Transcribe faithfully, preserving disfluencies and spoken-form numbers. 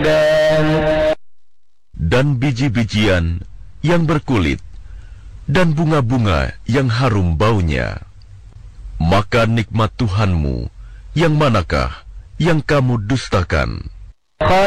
dan biji-bijian yang berkulit, dan bunga-bunga yang harum baunya. Maka nikmat Tuhanmu yang manakah yang kamu dustakan?